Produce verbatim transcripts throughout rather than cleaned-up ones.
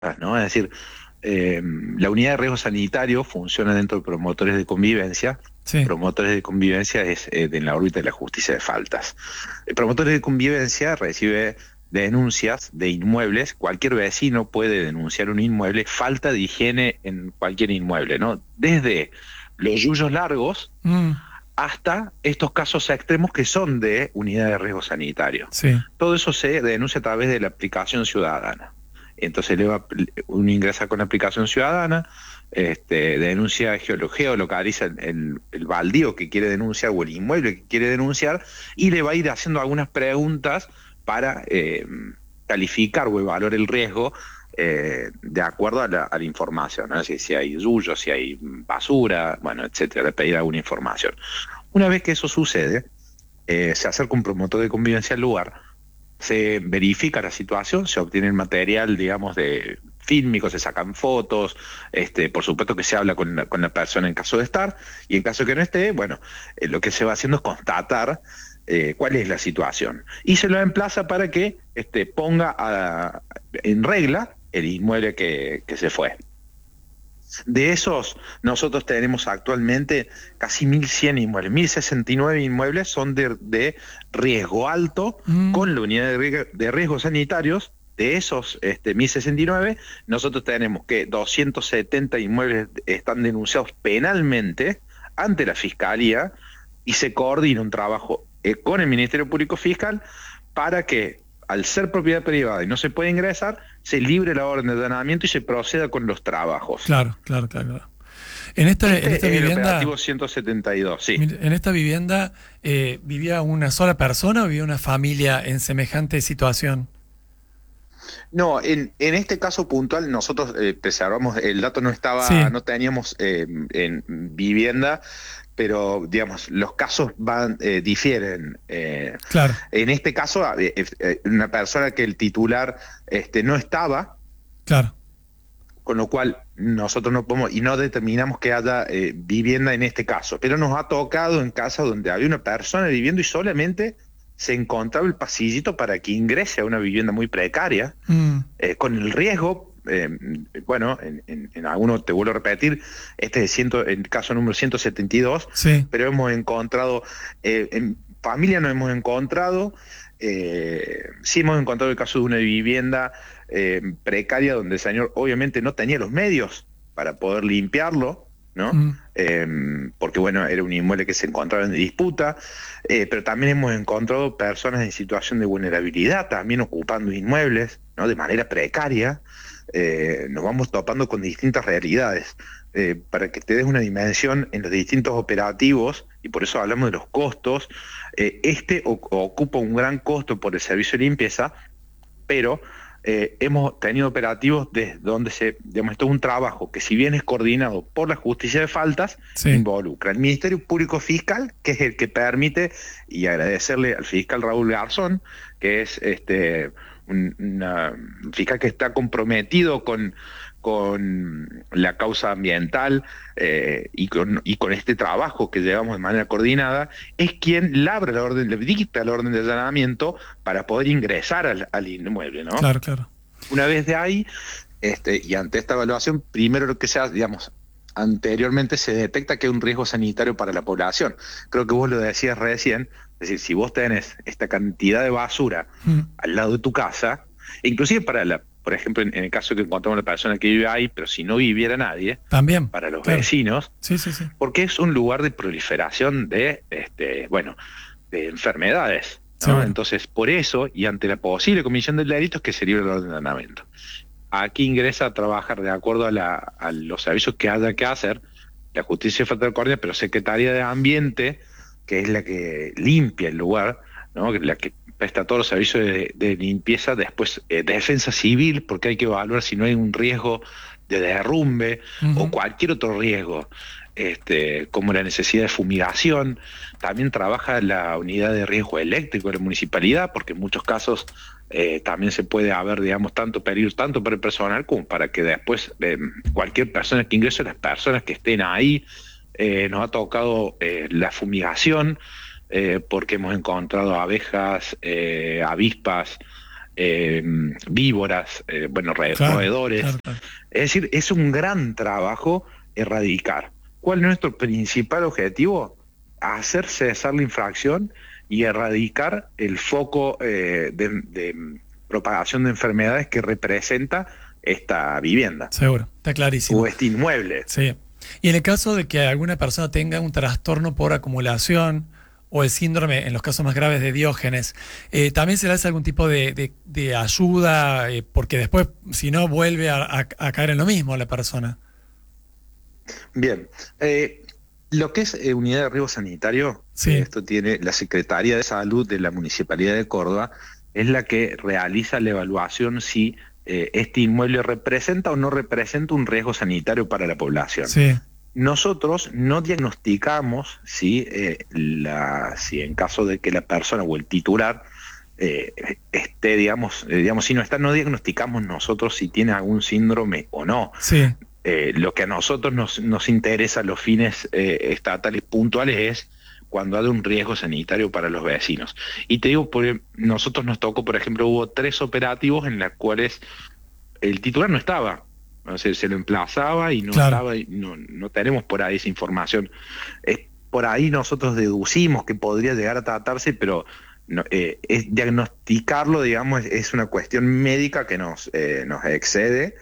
¿no? Es decir, eh, la unidad de riesgo sanitario funciona dentro de promotores de convivencia. Sí. Promotores de convivencia es eh, de en la órbita de la justicia de faltas. El promotor de convivencia recibe denuncias de inmuebles. Cualquier vecino puede denunciar un inmueble, falta de higiene en cualquier inmueble, ¿no? Desde los yuyos largos Mm, hasta estos casos extremos que son de unidad de riesgo sanitario. sí. Todo eso se denuncia a través de la aplicación ciudadana. Entonces le va, uno ingresa con la aplicación ciudadana, este, denuncia, geolo- geolocaliza el, el, el baldío que quiere denunciar o el inmueble que quiere denunciar y le va a ir haciendo algunas preguntas para eh, calificar o evaluar el riesgo eh, de acuerdo a la, a la información, ¿no? Si, si hay yuyo, si hay basura, bueno, etcétera, le pedir alguna información. Una vez que eso sucede, eh, se acerca un promotor de convivencia al lugar, se verifica la situación, se obtiene el material, digamos, de fílmico, se sacan fotos, este, por supuesto que se habla con la, con la persona en caso de estar, y en caso que no esté, bueno, eh, lo que se va haciendo es constatar eh, cuál es la situación. Y se lo emplaza para que este, ponga a- en regla el inmueble que, que se fue. De esos, nosotros tenemos actualmente casi mil cien inmuebles. mil sesenta y nueve inmuebles son de, de riesgo alto Mm, con la unidad de, riesgo, de riesgos sanitarios. De esos este, mil sesenta y nueve, nosotros tenemos que doscientos setenta inmuebles están denunciados penalmente ante la Fiscalía y se coordina un trabajo eh, con el Ministerio Público Fiscal para que, al ser propiedad privada y no se puede ingresar, se libre la orden de allanamiento y se proceda con los trabajos. claro, claro, claro, claro. En esta, en esta Este es el vivienda, operativo ciento setenta y dos, sí. mire, en esta vivienda, eh, ¿vivía una sola persona o vivía una familia en semejante situación? No, en, en este caso puntual nosotros eh, preservamos, el dato no estaba, Sí, no teníamos eh, en vivienda, pero digamos, los casos van, eh, difieren. Eh, claro, en este caso, eh, eh, una persona que el titular este, no estaba, claro. con lo cual nosotros no podemos y no determinamos que haya eh, vivienda en este caso, pero nos ha tocado en casa donde había una persona viviendo y solamente se encontraba el pasillito para que ingrese a una vivienda muy precaria, Mm, eh, con el riesgo, eh, bueno, en, en, en algunos te vuelvo a repetir, este es el, el caso número ciento setenta y dos, sí. pero hemos encontrado, eh, en familia no hemos encontrado, eh, sí hemos encontrado el caso de una vivienda eh, precaria donde el señor obviamente no tenía los medios para poder limpiarlo, ¿no? Mm, Eh, porque bueno, era un inmueble que se encontraba en disputa, eh, pero también hemos encontrado personas en situación de vulnerabilidad también ocupando inmuebles, ¿no? De manera precaria. Eh, nos vamos topando con distintas realidades. Eh, para que te des una dimensión en los distintos operativos, y por eso hablamos de los costos, eh, este o- ocupa un gran costo por el servicio de limpieza, pero eh, hemos tenido operativos desde donde se, digamos, esto es un trabajo que si bien es coordinado por la justicia de faltas, sí. involucra al Ministerio Público Fiscal, que es el que permite, y agradecerle al fiscal Raúl Garzón, que es este un una, un fiscal que está comprometido con, con la causa ambiental eh, y, con, y con este trabajo que llevamos de manera coordinada, es quien labra la orden, le dicta la orden de allanamiento para poder ingresar al, al inmueble, ¿no? Claro, claro. Una vez de ahí, este, y ante esta evaluación, primero lo que se hace, digamos, anteriormente se detecta que hay un riesgo sanitario para la población. Creo que vos lo decías recién, es decir, si vos tenés esta cantidad de basura Mm, al lado de tu casa, e inclusive para la, por ejemplo, en, en el caso que encontramos una persona que vive ahí, pero si no viviera nadie, también, para los claro. vecinos, Sí, sí, sí. porque es un lugar de proliferación de, este, bueno, de enfermedades, ¿no? Seguro. Entonces, por eso, y ante la posible comisión del delito, es que se libre el ordenamiento. Aquí ingresa a trabajar de acuerdo a, la, a los servicios que haya que hacer, la Justicia Federal Coordina, pero Secretaría de Ambiente, que es la que limpia el lugar, ¿no? La que presta todos los servicios de, de limpieza, después eh, Defensa Civil, porque hay que evaluar si no hay un riesgo de derrumbe o Ujú, cualquier otro riesgo, este, como la necesidad de fumigación. También trabaja la unidad de riesgo eléctrico de la municipalidad, porque en muchos casos eh, también se puede haber, digamos, tanto peligro, tanto para el personal como para que después eh, cualquier persona que ingrese, las personas que estén ahí, eh, nos ha tocado eh, la fumigación, eh, porque hemos encontrado abejas, eh, avispas, eh, víboras, eh, bueno, re- Claro, roedores. claro, claro. Es decir, es un gran trabajo erradicar. ¿Cuál es nuestro principal objetivo? Hacer cesar la infracción y erradicar el foco eh, de, de propagación de enfermedades que representa esta vivienda Seguro, está clarísimo. o este inmueble. Sí. Y en el caso de que alguna persona tenga un trastorno por acumulación o el síndrome, en los casos más graves, de Diógenes, eh, ¿también se le hace algún tipo de, de- de ayuda? Eh, porque después, si no, vuelve a, a- a caer en lo mismo la persona. Bien, eh, lo que es eh, unidad de riesgo sanitario, Sí. eh, esto tiene la Secretaría de Salud de la Municipalidad de Córdoba, es la que realiza la evaluación si eh, este inmueble representa o no representa un riesgo sanitario para la población. Sí, Nosotros no diagnosticamos si, eh, la, si en caso de que la persona o el titular eh, esté, digamos, eh, digamos, si no está, no diagnosticamos nosotros si tiene algún síndrome o no. sí, Eh, lo que a nosotros nos, nos interesa a los fines eh, estatales puntuales es cuando hay un riesgo sanitario para los vecinos. Y te digo, porque nosotros nos tocó, por ejemplo, hubo tres operativos en los cuales el titular no estaba. O sea, se lo emplazaba y no Claro. estaba, y no, no tenemos por ahí esa información. Es, por ahí nosotros deducimos que podría llegar a tratarse, pero no, eh, es, diagnosticarlo, digamos, es, es una cuestión médica que nos, eh, nos excede.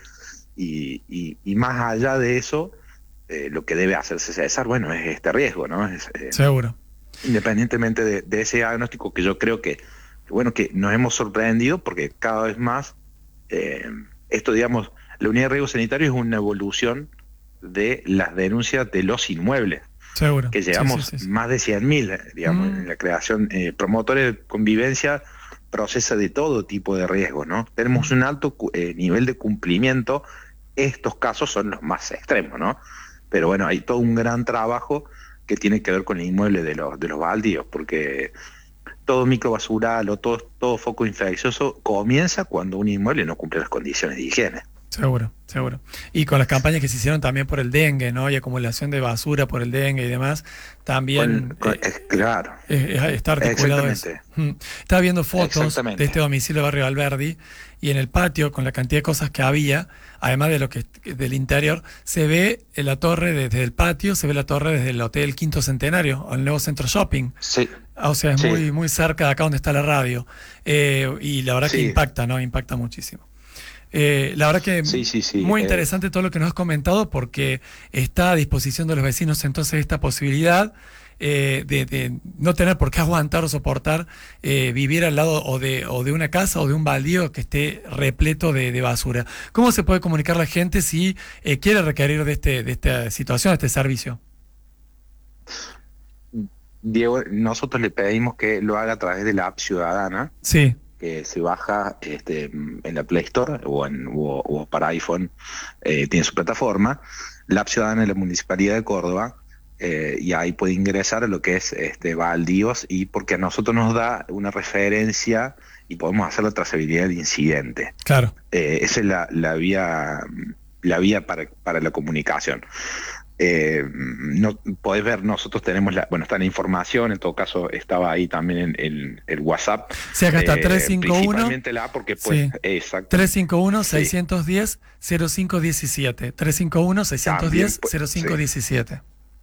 Y, y, y más allá de eso, eh, lo que debe hacerse César, bueno, es este riesgo, ¿no? Es, eh, seguro. independientemente de, de ese diagnóstico que yo creo que, bueno, que nos hemos sorprendido porque cada vez más, eh, esto, digamos, la unidad de riesgo sanitario es una evolución de las denuncias de los inmuebles, Seguro. que Sí, llevamos sí, sí, sí. más de cien mil, digamos, Mm. en la creación, eh, promotores de convivencia procesa de todo tipo de riesgos, ¿no? Tenemos un alto cu- eh, nivel de cumplimiento. Estos casos son los más extremos, ¿no? Pero bueno, hay todo un gran trabajo que tiene que ver con el inmueble de los, de los baldíos, porque todo microbasural o todo, todo foco infeccioso comienza cuando un inmueble no cumple las condiciones de higiene. Seguro, seguro. Y con las campañas que se hicieron también por el dengue, ¿no? Y acumulación de basura por el dengue y demás, también Con- con- eh, es claro, eh, eh, está articulado eso. exactamente, Mm. Estaba viendo fotos de exactamente. este domicilio de Barrio Alberdi y en el patio, con la cantidad de cosas que había, además de lo que del interior, se ve la torre desde el patio, se ve la torre desde el Hotel Quinto Centenario, o el nuevo centro shopping. Sí, Ah, o sea, es sí, muy, muy cerca de acá donde está la radio. Eh, y la verdad que sí, impacta, ¿no? Impacta muchísimo. Eh, la verdad que sí, sí, sí. muy eh, interesante todo lo que nos has comentado porque está a disposición de los vecinos entonces esta posibilidad eh, de, de no tener por qué aguantar o soportar eh, vivir al lado o de, o de una casa o de un baldío que esté repleto de, de basura. ¿Cómo se puede comunicar la gente si eh, quiere requerir de, este, de esta situación, de este servicio? Diego, nosotros le pedimos que lo haga a través de la app ciudadana, Sí, que se baja este, en la Play Store o, en, o, o para iPhone, eh, tiene su plataforma, la app ciudadana de la Municipalidad de Córdoba, eh, y ahí puede ingresar a lo que es este, baldíos, y porque a nosotros nos da una referencia y podemos hacer la trazabilidad del incidente. claro. Eh, esa es la, la vía, la vía para, para la comunicación. Eh, no podés ver, nosotros tenemos la, bueno, está la información, en todo caso estaba ahí también en, en el WhatsApp. Sí, acá está eh, tres cinco uno. principalmente la A porque pues, Sí. exacto. tres cinco uno, Sí. seis uno cero, cero cinco uno siete. tres cinco uno, seis uno cero, También, pues, cero cinco uno siete.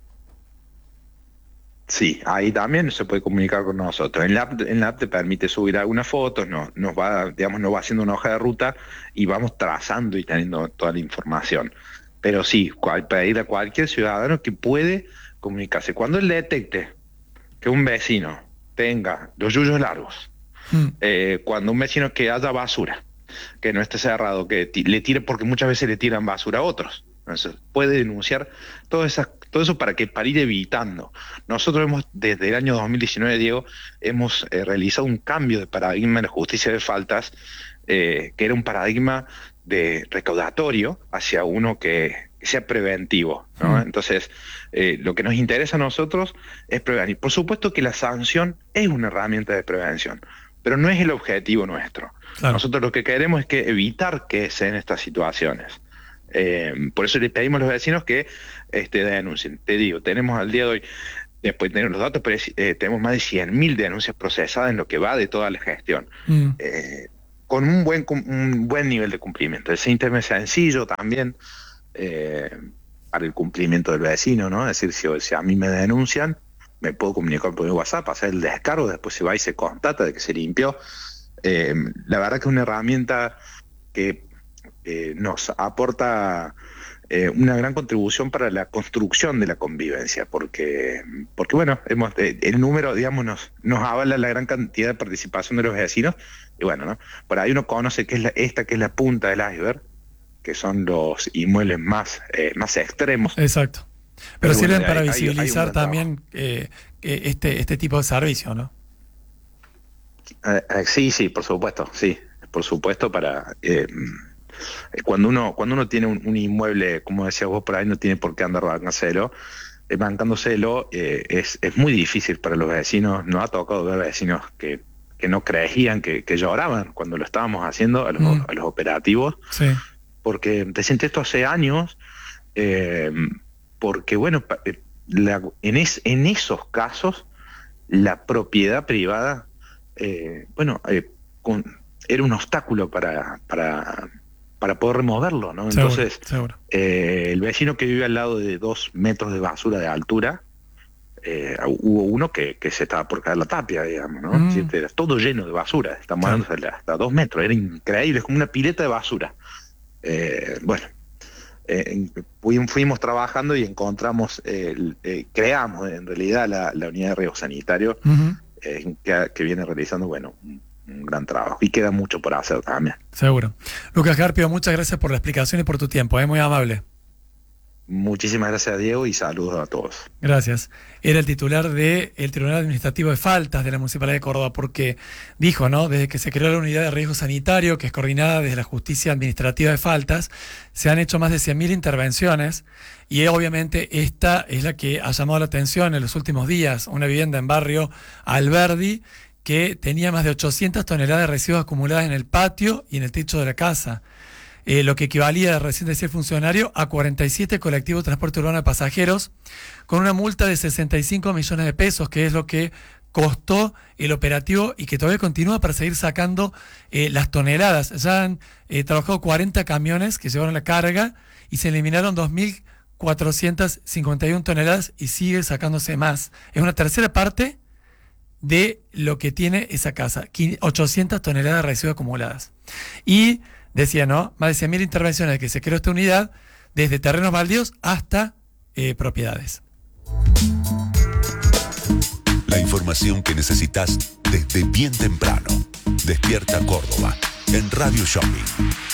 Sí, ahí también se puede comunicar con nosotros. En la app, en la app te permite subir algunas fotos, no, nos va, digamos, nos va haciendo una hoja de ruta y vamos trazando y teniendo toda la información. Pero sí, cual, pedir a cualquier ciudadano que puede comunicarse. Cuando él detecte que un vecino tenga los yuyos largos, Mm. eh, cuando un vecino que haya basura, que no esté cerrado, que ti- le tire, porque muchas veces le tiran basura a otros. Entonces, puede denunciar todo, esas, todo eso para que para ir evitando. Nosotros hemos, desde el año dos mil diecinueve, Diego, hemos eh, realizado un cambio de paradigma en la justicia de faltas, eh, que era un paradigma de recaudatorio hacia uno que, que sea preventivo, ¿no? Mm. Entonces, eh, lo que nos interesa a nosotros es prevenir. Por supuesto que la sanción es una herramienta de prevención, pero no es el objetivo nuestro. Claro. Nosotros lo que queremos es que evitar que se den estas situaciones. Eh, por eso le pedimos a los vecinos que este, denuncien. Te digo, tenemos al día de hoy, después de tener los datos, pero, eh, tenemos más de cien mil denuncias procesadas en lo que va de toda la gestión. Mm. Eh, con un buen, un buen nivel de cumplimiento. El síntoma es sencillo también eh, para el cumplimiento del vecino, ¿no? Es decir, si, si a mí me denuncian, me puedo comunicar por WhatsApp, hacer el descargo, después se va y se constata de que se limpió. Eh, la verdad que es una herramienta que eh, nos aporta eh, una gran contribución para la construcción de la convivencia, porque, porque bueno, hemos, eh, el número, digamos, nos, nos avala la gran cantidad de participación de los vecinos, y bueno, ¿no? Por ahí uno conoce que es la, esta que es la punta del iceberg, que son los inmuebles más, eh, más extremos. Exacto. Pero, Pero sirven bueno, para hay, visibilizar hay, hay también eh, este, este tipo de servicio, ¿no? Eh, eh, sí, sí, por supuesto, sí, por supuesto para eh, cuando uno cuando uno tiene un, un inmueble, como decías vos, por ahí no tiene por qué andar bancándoselo, eh, bancándoselo eh, es, es muy difícil para los vecinos. Nos ha tocado ver vecinos que, que no creían, que, que lloraban cuando lo estábamos haciendo a los, mm. a los operativos, sí. Porque te sientes esto hace años, eh, porque bueno, la, en, es, en esos casos la propiedad privada Eh, bueno, eh, con, era un obstáculo para, para, para poder removerlo, ¿no? Entonces, seguro, seguro. Eh, el vecino que vive al lado de dos metros de basura de altura, eh, hubo uno que, que se estaba por caer la tapia, digamos, ¿no? Mm. Sí, era todo lleno de basura, estamos hablando hasta, hasta dos metros, era increíble, es como una pileta de basura. Eh, bueno, eh, fuimos trabajando y encontramos, eh, eh, creamos en realidad la, la unidad de riego sanitario. Uh-huh. Eh, que, que viene realizando, bueno, un, un gran trabajo, y queda mucho por hacer también. Seguro. Lucas Garpio, muchas gracias por la explicación y por tu tiempo, es muy amable. Muchísimas gracias, Diego, y saludos a todos. Gracias. Era el titular del Tribunal Administrativo de Faltas de la Municipalidad de Córdoba, porque dijo, ¿no?, desde que se creó la unidad de riesgo sanitario, que es coordinada desde la Justicia Administrativa de Faltas, se han hecho más de cien mil intervenciones, y obviamente esta es la que ha llamado la atención en los últimos días. Una vivienda en barrio Alberdi que tenía más de ochocientas toneladas de residuos acumuladas en el patio y en el techo de la casa. Eh, lo que equivalía, recién decía el funcionario, a cuarenta y siete colectivos de transporte urbano de pasajeros, con una multa de sesenta y cinco millones de pesos, que es lo que costó el operativo y que todavía continúa para seguir sacando eh, las toneladas. Ya han eh, trabajado cuarenta camiones que llevaron la carga y se eliminaron dos mil cuatrocientas cincuenta y una toneladas y sigue sacándose más. Es una tercera parte de lo que tiene esa casa, ochocientas toneladas de residuos acumuladas. Y decía, ¿no?, más de cien mil intervenciones de que se creó esta unidad, desde terrenos baldíos hasta eh, propiedades. La información que necesitas desde bien temprano. Despierta Córdoba en Radio Shopping.